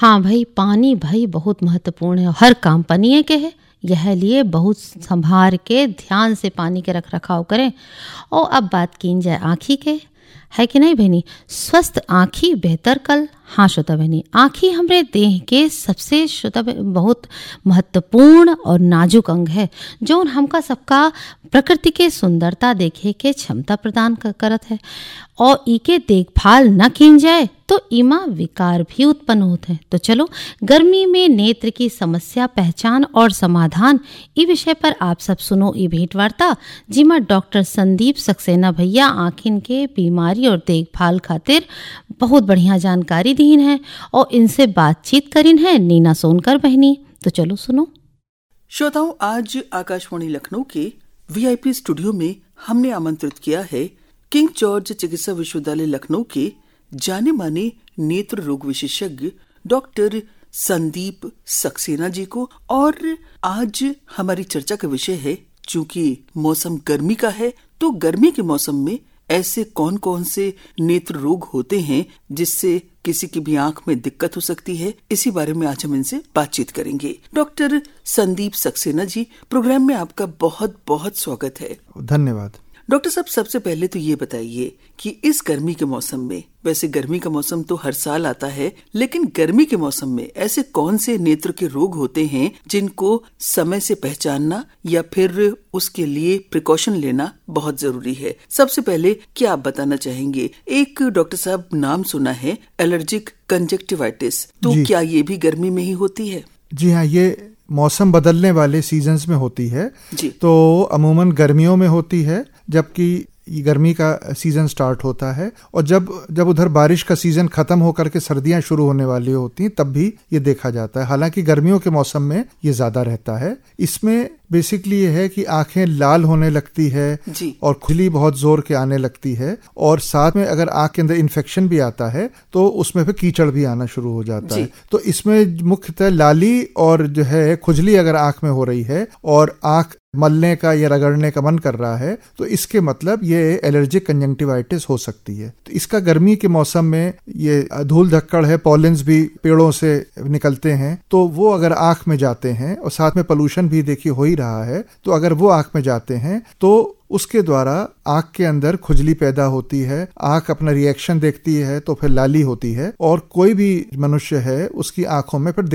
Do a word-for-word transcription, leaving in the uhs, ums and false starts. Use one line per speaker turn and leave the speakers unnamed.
हाँ भाई, पानी भाई बहुत महत्वपूर्ण है, हर काम पानी के है। यह लिए बहुत संभार के ध्यान से पानी के रख रखाव करें। और अब बात की जाए आँखी के, है कि नहीं बहनी? स्वस्थ आँखी बेहतर कल। हाँ श्रोता बहनी, आँखी हमरे देह के सबसे श्रोता बहुत महत्वपूर्ण और नाजुक अंग है, जो हमका सबका प्रकृति के सुंदरता देखे के क्षमता प्रदान करत है। और इके देखभाल न की जाए तो इमा विकार भी उत्पन्न होते हैं। तो चलो, गर्मी में नेत्र की समस्या पहचान और समाधान इस विषय पर आप सब सुनो ई भेंट वार्ता, जिमा डॉक्टर संदीप सक्सेना भैया आँखिन के बीमारी और देखभाल खातिर बहुत बढ़िया जानकारी दीन है और इनसे बातचीत करीन है नीना सोनकर बहनी। तो चलो सुनो
श्रोताओं, आज आकाशवाणी लखनऊ के वीआईपी स्टूडियो में हमने आमंत्रित किया है किंग जॉर्ज चिकित्सा विश्वविद्यालय लखनऊ के जाने माने नेत्र रोग विशेषज्ञ डॉक्टर संदीप सक्सेना जी को। और आज हमारी चर्चा का विषय है, चूंकि मौसम गर्मी का है, तो गर्मी के मौसम में ऐसे कौन कौन से नेत्र रोग होते हैं जिससे किसी की भी आंख में दिक्कत हो सकती है। इसी बारे में आज हम इनसे बातचीत करेंगे। डॉक्टर संदीप सक्सेना जी, प्रोग्राम में आपका बहुत बहुत स्वागत है।
धन्यवाद।
डॉक्टर साहब, सबसे पहले तो ये बताइए कि इस गर्मी के मौसम में, वैसे गर्मी का मौसम तो हर साल आता है, लेकिन गर्मी के मौसम में ऐसे कौन से नेत्र के रोग होते हैं जिनको समय से पहचानना या फिर उसके लिए प्रिकॉशन लेना बहुत जरूरी है? सबसे पहले क्या आप बताना चाहेंगे? एक डॉक्टर साहब नाम सुना है एलर्जिक कंजक्टिवाइटिस, तो क्या ये भी गर्मी में ही होती है?
जी हाँ, ये मौसम बदलने वाले सीजन्स में होती है
जी।
तो अमूमन गर्मियों में होती है, जबकि गर्मी का सीजन स्टार्ट होता है। और जब जब उधर बारिश का सीजन खत्म होकर के सर्दियां शुरू होने वाली होती हैं, तब भी ये देखा जाता है। हालांकि गर्मियों के मौसम में ये ज्यादा रहता है। इसमें बेसिकली ये है कि आंखें लाल होने लगती है
जी।
और खुली बहुत जोर के आने लगती है, और साथ में अगर आंख के अंदर इन्फेक्शन भी आता है तो उसमें फिर कीचड़ भी आना शुरू हो जाता है। तो इसमें मुख्यतः लाली और जो है खुजली अगर आंख में हो रही है और आंख मलने का या रगड़ने का मन कर रहा है, तो इसके मतलब ये एलर्जिक कंजंक्टिवाइटिस हो सकती है। तो इसका गर्मी के मौसम में ये धूल धक्कड़ है, पॉलेंस भी पेड़ों से निकलते हैं, तो वो अगर आंख में जाते हैं और साथ में पोल्यूशन भी देखिए हो ही रहा है, तो अगर वो आंख में जाते हैं तो उसके द्वारा आंख के अंदर खुजली पैदा होती है, आंख अपना रिएक्शन देखती है, तो फिर लाली होती है और कोई भी मनुष्य है उसकी आंखों में फिर